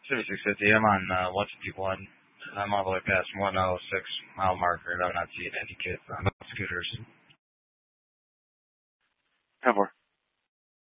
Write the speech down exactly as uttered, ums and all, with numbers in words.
seventy-six fifty. I'm on uh, one fifty-one. I'm all the way past one oh six mile marker, and I'm not seeing any kids on scooters. ten four.